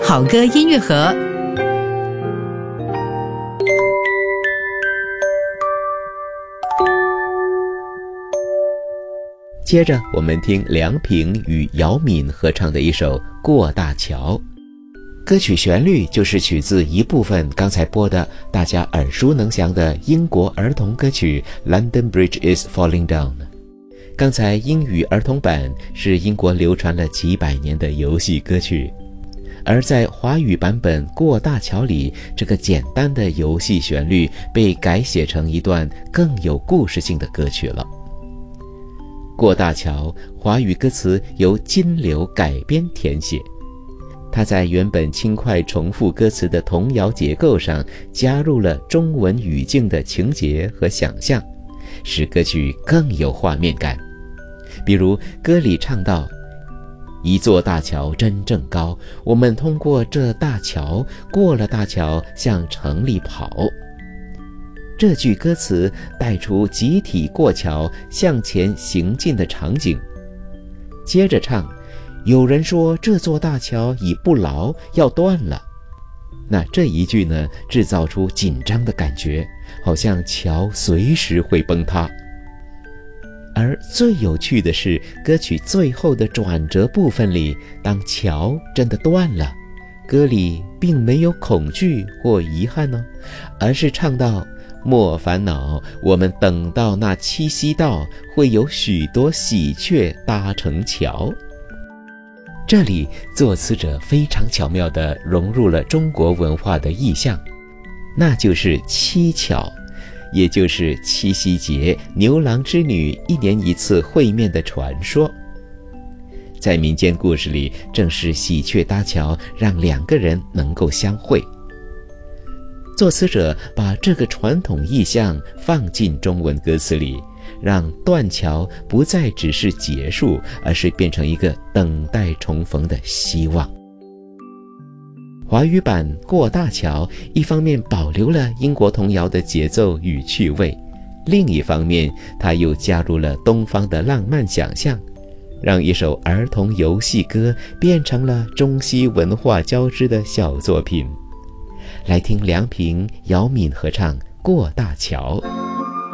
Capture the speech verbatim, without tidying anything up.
好歌音乐盒。 接着我们听梁平与姚敏合唱的一首《过大桥》，歌曲旋律就是取自一部分刚才播的大家耳熟能详的英国儿童歌曲《London Bridge is Falling Down》。刚才英语儿童版是英国流传了几百年的游戏歌曲，而在华语版本《过大桥》里，这个简单的游戏旋律被改写成一段更有故事性的歌曲了。过大桥华语歌词由金流改编填写，他在原本轻快重复歌词的童谣结构上加入了中文语境的情节和想象，使歌曲更有画面感。比如歌里唱到，一座大桥真正高，我们通过这大桥，过了大桥向城里跑。这句歌词带出集体过桥向前行进的场景。接着唱，有人说这座大桥已不牢，要断了。那这一句呢，制造出紧张的感觉，好像桥随时会崩塌。而最有趣的是，歌曲最后的转折部分里，当桥真的断了，歌里并没有恐惧或遗憾哦，而是唱到，莫烦恼，我们等到那七夕到，会有许多喜鹊搭成桥。这里作词者非常巧妙地融入了中国文化的意象，那就是七巧，也就是七夕节牛郎织女一年一次会面的传说。在民间故事里，正是喜鹊搭桥让两个人能够相会。作词者把这个传统意象放进中文歌词里，让断桥不再只是结束，而是变成一个等待重逢的希望。华语版《过大桥》一方面保留了英国童谣的节奏与趣味，另一方面它又加入了东方的浪漫想象，让一首儿童游戏歌变成了中西文化交织的小作品。来听梁平、姚敏合唱《过大桥》。